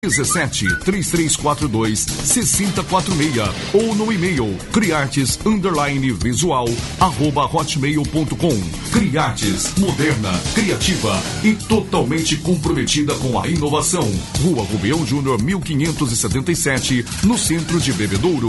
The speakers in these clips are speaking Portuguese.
17-3342-6046 ou no e-mail criartes_visual@hotmail.com. Criartes, moderna, criativa e totalmente comprometida com a inovação. Rua Rubião Júnior 1577, no centro de Bebedouro.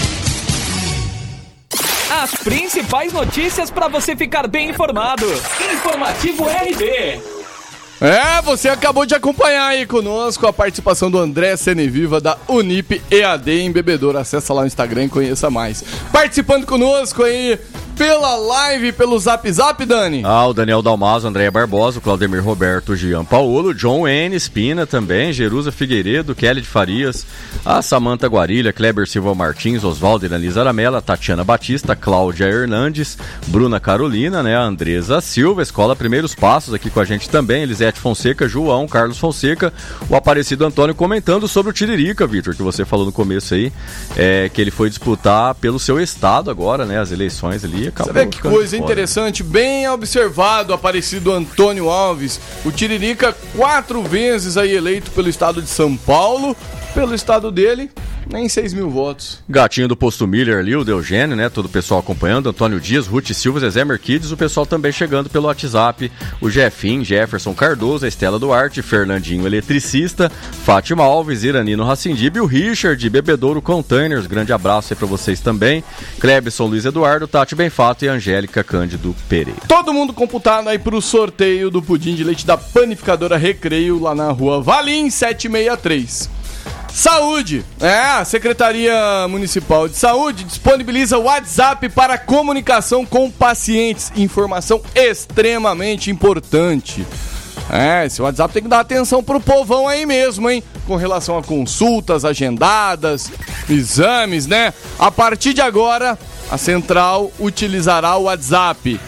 As principais notícias para você ficar bem informado. Informativo RB. Você acabou de acompanhar aí conosco a participação do André Seneviva da Unip EAD em Bebedouro. Acessa lá o Instagram e conheça mais. Participando conosco aí pela live, pelo Zap Zap, Dani. O Daniel Dalmaso, Andréia Barbosa, o Claudemir Roberto, Gian Paulo, John N. Espina também, Jerusa Figueiredo, Kelly de Farias, a Samanta Guarilha, Kleber Silva Martins, Oswaldo Iranisa Aramela, Tatiana Batista, Cláudia Hernandes, Bruna Carolina, a Andresa Silva, Escola Primeiros Passos aqui com a gente também, Elisete Fonseca, João, Carlos Fonseca, o Aparecido Antônio comentando sobre o Tiririca, Vitor, que você falou no começo aí, que ele foi disputar pelo seu estado agora, as eleições ali. Você vê que coisa interessante, bem observado, Aparecido Antônio Alves. O Tiririca 4 vezes aí eleito pelo estado de São Paulo, pelo estado dele, nem 6 mil votos. Gatinho do Posto Miller ali, o Deogênio, todo o pessoal acompanhando, Antônio Dias, Ruth Silva, Zezé Merquides, o pessoal também chegando pelo WhatsApp, o Jefim, Jefferson Cardoso, a Estela Duarte, Fernandinho Eletricista, Fátima Alves, Iranino Racindib e o Richard de Bebedouro Containers, grande abraço aí pra vocês também, Clebson Luiz Eduardo, Tati Benfato e Angélica Cândido Pereira. Todo mundo computado aí pro sorteio do pudim de leite da Panificadora Recreio, lá na rua Valim 763. Saúde, a Secretaria Municipal de Saúde disponibiliza o WhatsApp para comunicação com pacientes, informação extremamente importante. Esse WhatsApp tem que dar atenção pro povão aí mesmo, hein? Com relação a consultas agendadas, exames, A partir de agora, a central utilizará o WhatsApp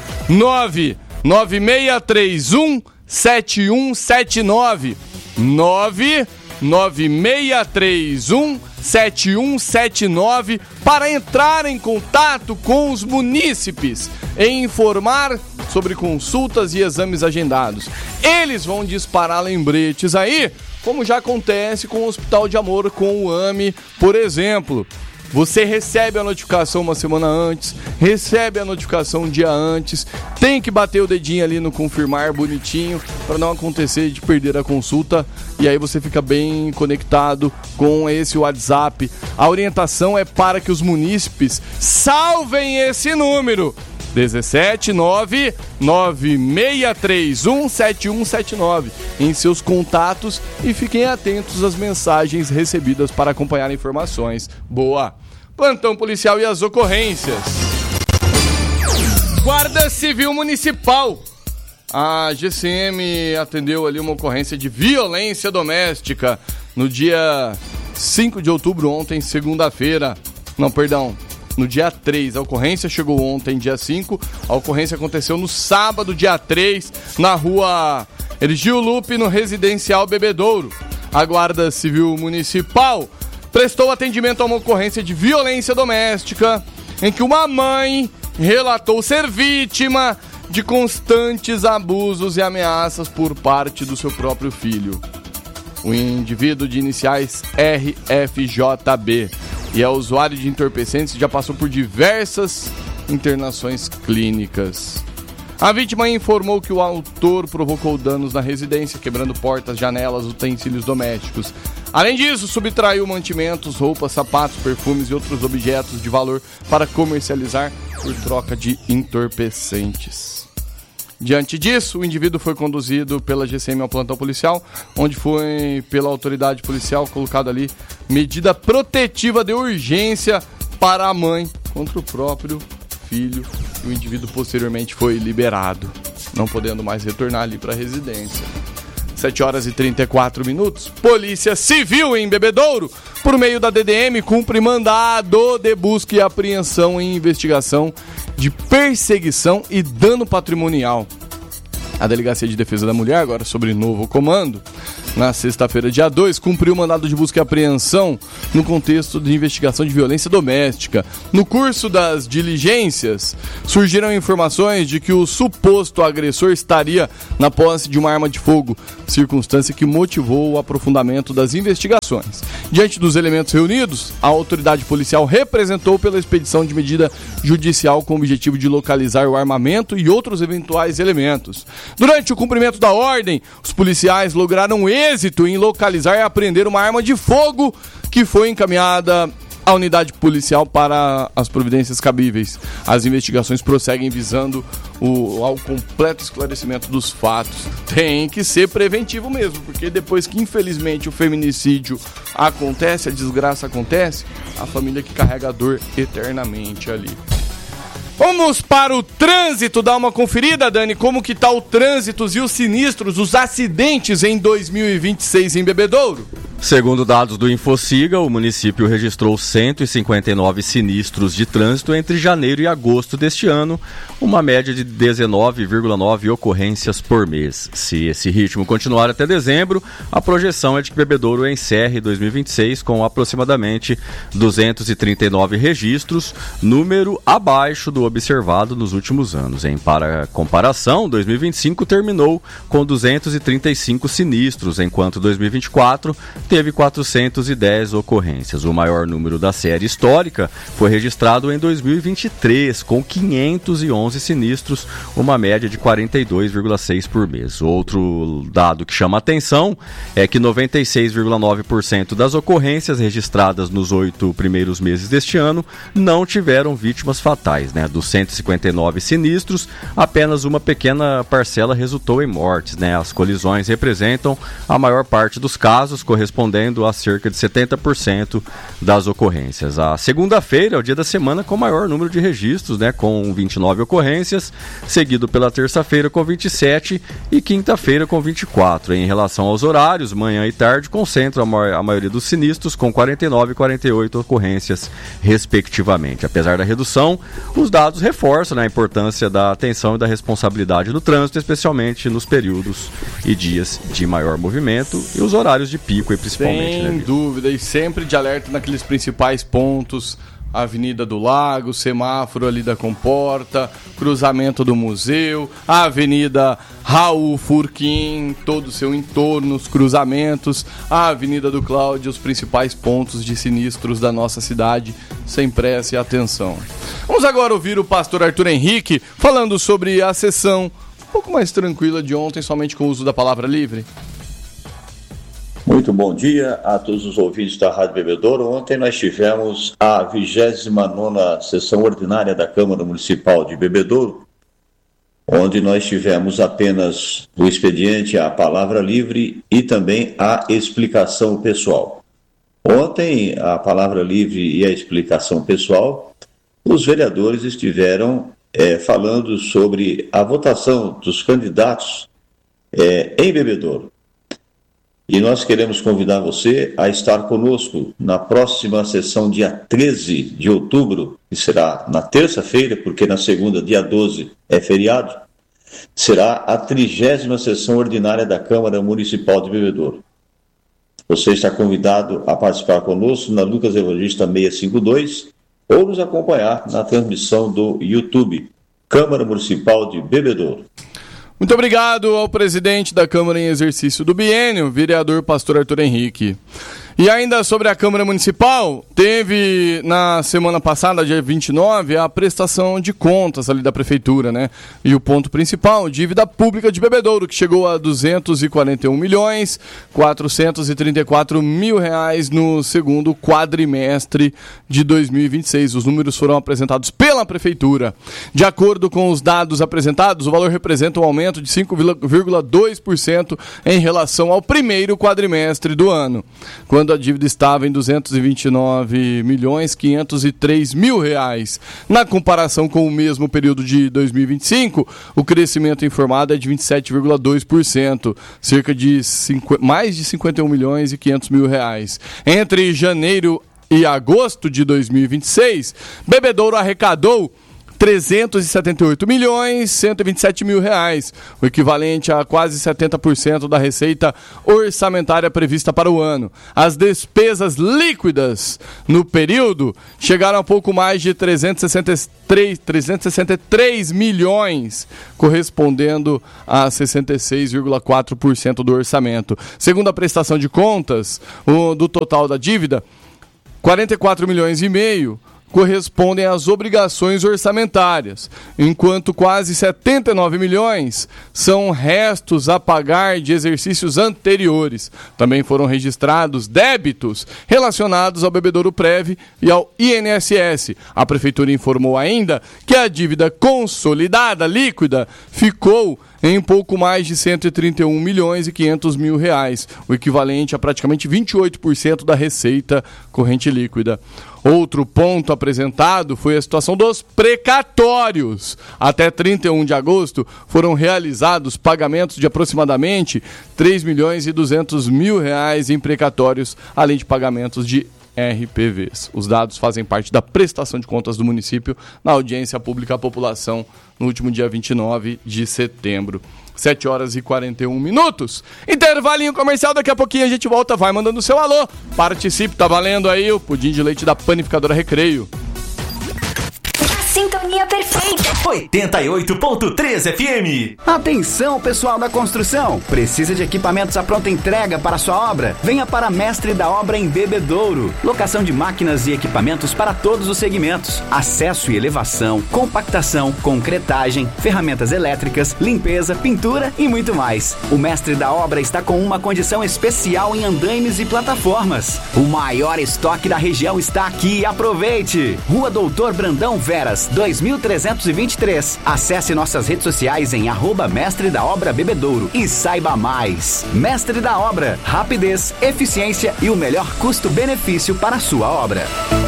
99631 7179 99631-7179 para entrar em contato com os munícipes e informar sobre consultas e exames agendados. Eles vão disparar lembretes aí, como já acontece com o Hospital de Amor, com o AME, por exemplo. Você recebe a notificação uma semana antes, recebe a notificação um dia antes, tem que bater o dedinho ali no confirmar bonitinho para não acontecer de perder a consulta, e aí você fica bem conectado com esse WhatsApp. A orientação é para que os munícipes salvem esse número 17996317179 em seus contatos e fiquem atentos às mensagens recebidas para acompanhar informações. Boa! Plantão policial e as ocorrências. Guarda Civil Municipal. A GCM atendeu ali uma ocorrência de violência doméstica no dia 5 de outubro, ontem, segunda-feira. No dia 3, a ocorrência chegou ontem, dia 5. A ocorrência aconteceu no sábado, dia 3, na rua Ergil Lupe, no residencial Bebedouro. A Guarda Civil Municipal prestou atendimento a uma ocorrência de violência doméstica em que uma mãe relatou ser vítima de constantes abusos e ameaças por parte do seu próprio filho. O indivíduo de iniciais RFJB e é usuário de entorpecentes, já passou por diversas internações clínicas. A vítima informou que o autor provocou danos na residência, quebrando portas, janelas, utensílios domésticos. Além disso, subtraiu mantimentos, roupas, sapatos, perfumes e outros objetos de valor para comercializar por troca de entorpecentes. Diante disso, o indivíduo foi conduzido pela GCM ao plantão policial, onde foi pela autoridade policial colocado ali medida protetiva de urgência para a mãe contra o próprio filho. E o indivíduo posteriormente foi liberado, não podendo mais retornar ali para a residência. 7h34. Polícia Civil em Bebedouro, por meio da DDM, cumpre mandado de busca e apreensão em investigação de perseguição e dano patrimonial. A Delegacia de Defesa da Mulher, agora sob novo comando, na sexta-feira, dia 2, cumpriu mandado de busca e apreensão no contexto de investigação de violência doméstica. No curso das diligências, surgiram informações de que o suposto agressor estaria na posse de uma arma de fogo, circunstância que motivou o aprofundamento das investigações. Diante dos elementos reunidos, a autoridade policial representou pela expedição de medida judicial com o objetivo de localizar o armamento e outros eventuais elementos. Durante o cumprimento da ordem, os policiais lograram êxito em localizar e apreender uma arma de fogo que foi encaminhada à unidade policial para as providências cabíveis. As investigações prosseguem visando ao completo esclarecimento dos fatos. Tem que ser preventivo mesmo, porque depois que infelizmente o feminicídio acontece, a desgraça acontece, a família que carrega a dor eternamente ali. Vamos para o trânsito, dar uma conferida, Dani, como que tá o trânsito e os sinistros, os acidentes em 2026 em Bebedouro? Segundo dados do Infociga, o município registrou 159 sinistros de trânsito entre janeiro e agosto deste ano, uma média de 19,9 ocorrências por mês. Se esse ritmo continuar até dezembro, a projeção é de que Bebedouro encerre 2026 com aproximadamente 239 registros, número abaixo do observado nos últimos anos. Em comparação, 2025 terminou com 235 sinistros, enquanto 2024 teve 410 ocorrências. O maior número da série histórica foi registrado em 2023, com 511 sinistros, uma média de 42,6 por mês. Outro dado que chama atenção é que 96,9% das ocorrências registradas nos 8 primeiros meses deste ano não tiveram vítimas fatais, né? Dos 159 sinistros, apenas uma pequena parcela resultou em mortes, né? As colisões representam a maior parte dos casos, correspondendo a cerca de 70% das ocorrências. A segunda-feira é o dia da semana com o maior número de registros, né? Com 29 ocorrências, seguido pela terça-feira com 27 e quinta-feira com 24. Em relação aos horários, manhã e tarde concentram a maioria dos sinistros com 49 e 48 ocorrências, respectivamente. Apesar da redução, os dados reforçam, né, a importância da atenção e da responsabilidade no trânsito, especialmente nos períodos e dias de maior movimento e os horários de pico, principalmente. Sem dúvida, e sempre de alerta naqueles principais pontos: Avenida do Lago, semáforo ali da Comporta, cruzamento do museu, a Avenida Raul Furquim, todo o seu entorno, os cruzamentos, a Avenida do Cláudio, os principais pontos de sinistros da nossa cidade, sem pressa e atenção. Vamos agora ouvir o pastor Arthur Henrique falando sobre a sessão um pouco mais tranquila de ontem, somente com o uso da palavra livre. Muito bom dia a todos os ouvintes da Rádio Bebedouro. Ontem nós tivemos a 29ª sessão ordinária da Câmara Municipal de Bebedouro, onde nós tivemos apenas o expediente, a palavra livre e também a explicação pessoal. Ontem, a palavra livre e a explicação pessoal, os vereadores estiveram falando sobre a votação dos candidatos em Bebedouro. E nós queremos convidar você a estar conosco na próxima sessão, dia 13 de outubro, que será na terça-feira, porque na segunda, dia 12, é feriado, será a 30ª sessão ordinária da Câmara Municipal de Bebedouro. Você está convidado a participar conosco na Lucas Evangelista 652 ou nos acompanhar na transmissão do YouTube, Câmara Municipal de Bebedouro. Muito obrigado ao presidente da Câmara em exercício do biênio, vereador pastor Arthur Henrique. E ainda sobre a Câmara Municipal, teve na semana passada, dia 29, a prestação de contas ali da Prefeitura, né? E o ponto principal, dívida pública de Bebedouro, que chegou a R$241.434.000 no segundo quadrimestre de 2026. Os números foram apresentados pela Prefeitura. De acordo com os dados apresentados, o valor representa um aumento de 5,2% em relação ao primeiro quadrimestre do ano, quando a dívida estava em R$229.503.000. Na comparação com o mesmo período de 2025, o crescimento informado é de 27,2%, cerca de mais de R$51.500.000. Entre janeiro e agosto de 2026, Bebedouro arrecadou R$378.127.000, o equivalente a quase 70% da receita orçamentária prevista para o ano. As despesas líquidas no período chegaram a pouco mais de 363 milhões, correspondendo a 66,4% do orçamento. Segundo a prestação de contas, do total da dívida, 44 milhões e meio correspondem às obrigações orçamentárias, enquanto quase 79 milhões são restos a pagar de exercícios anteriores. Também foram registrados débitos relacionados ao Bebedouro Prev e ao INSS. A Prefeitura informou ainda que a dívida consolidada líquida ficou em pouco mais de 131 milhões e 500 mil reais, o equivalente a praticamente 28% da receita corrente líquida. Outro ponto apresentado foi a situação dos precatórios. Até 31 de agosto foram realizados pagamentos de aproximadamente 3 milhões e 200 mil reais em precatórios, além de pagamentos de RPVs. Os dados fazem parte da prestação de contas do município na audiência pública à população no último dia 29 de setembro. 7h41. Intervalinho comercial, daqui a pouquinho a gente volta, vai mandando o seu alô. Participe, tá valendo aí o pudim de leite da Panificadora Recreio. Sintonia perfeita. 88.3 FM. Atenção, pessoal da construção. Precisa de equipamentos à pronta entrega para sua obra? Venha para Mestre da Obra em Bebedouro. Locação de máquinas e equipamentos para todos os segmentos. Acesso e elevação, compactação, concretagem, ferramentas elétricas, limpeza, pintura e muito mais. O Mestre da Obra está com uma condição especial em andaimes e plataformas. O maior estoque da região está aqui. Aproveite! Rua Doutor Brandão Veras, 2323. Acesse nossas redes sociais em @Mestre da Obra Bebedouro e saiba mais. Mestre da Obra, rapidez, eficiência e o melhor custo-benefício para a sua obra.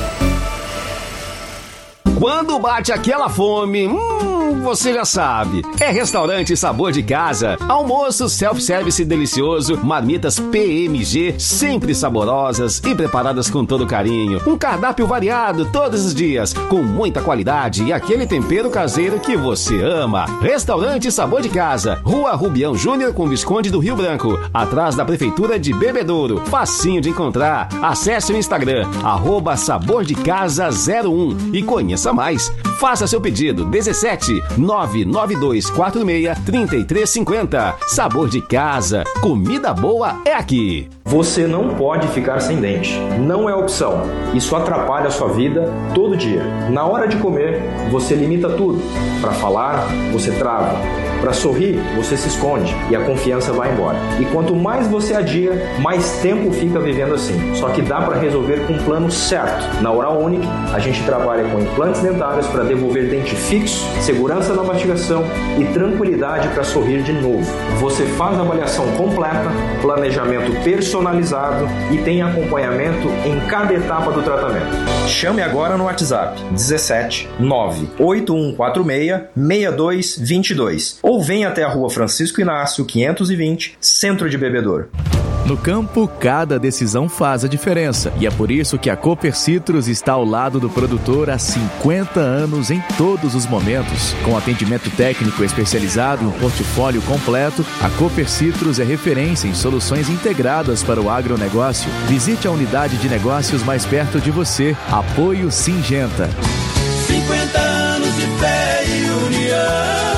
Quando bate aquela fome, você já sabe. É Restaurante Sabor de Casa. Almoço self-service delicioso, marmitas PMG, sempre saborosas e preparadas com todo carinho. Um cardápio variado todos os dias, com muita qualidade e aquele tempero caseiro que você ama. Restaurante Sabor de Casa, Rua Rubião Júnior com Visconde do Rio Branco, atrás da Prefeitura de Bebedouro. Facinho de encontrar. Acesse o Instagram, @sabordecasa01 e conheça mais. Faça seu pedido, 17-99246-3350. Sabor de Casa, comida boa é aqui. Você não pode ficar sem dente. Não é opção. Isso atrapalha a sua vida todo dia. Na hora de comer, você limita tudo. Para falar, você trava. Para sorrir, você se esconde e a confiança vai embora. E quanto mais você adia, mais tempo fica vivendo assim. Só que dá para resolver com um plano certo. Na Oral Unique, a gente trabalha com implantes dentários para devolver dente fixo, segurança na mastigação e tranquilidade para sorrir de novo. Você faz a avaliação completa, planejamento personalizado e tem acompanhamento em cada etapa do tratamento. Chame agora no WhatsApp 17 98146 6222 ou venha até a Rua Francisco Inácio 520, Centro de Bebedouro. No campo, cada decisão faz a diferença. E é por isso que a Cooper Citrus está ao lado do produtor há 50 anos em todos os momentos. Com atendimento técnico especializado e um portfólio completo, a Cooper Citrus é referência em soluções integradas para o agronegócio. Visite a unidade de negócios mais perto de você. Apoio Singenta. 50 anos de fé e união.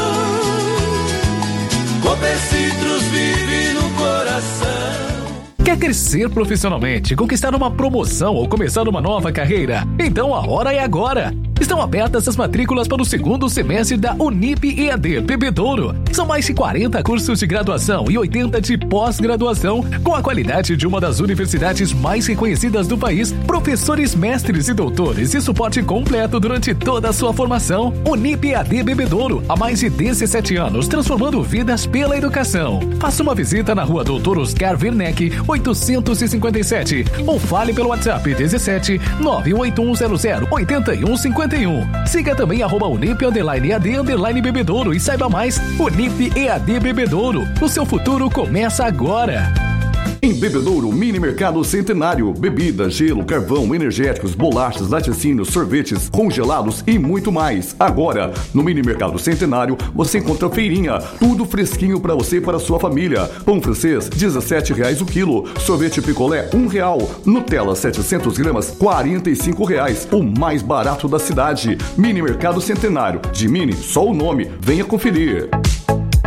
Cooper Citrus vive no coração. Quer crescer profissionalmente, conquistar uma promoção ou começar uma nova carreira? Então a hora é agora! Estão abertas as matrículas para o segundo semestre da Unip EAD Bebedouro. São mais de 40 cursos de graduação e 80 de pós-graduação, com a qualidade de uma das universidades mais reconhecidas do país, professores, mestres e doutores e suporte completo durante toda a sua formação. Unip EAD Bebedouro, há mais de 17 anos, transformando vidas pela educação. Faça uma visita na Rua Doutor Oscar Werneck, 857, ou fale pelo WhatsApp 17 98100 8151. Siga também @Unip_EAD Bebedouro e saiba mais. Unip EAD Bebedouro. O seu futuro começa agora. Em Bebedouro, Mini Mercado Centenário. Bebida, gelo, carvão, energéticos, bolachas, laticínios, sorvetes, congelados e muito mais. Agora, no Mini Mercado Centenário, você encontra feirinha. Tudo fresquinho para você e para sua família. Pão francês, R$17 o quilo. Sorvete picolé, R$1. Nutella, 700 gramas, R$45. O mais barato da cidade. Mini Mercado Centenário. De mini, só o nome. Venha conferir.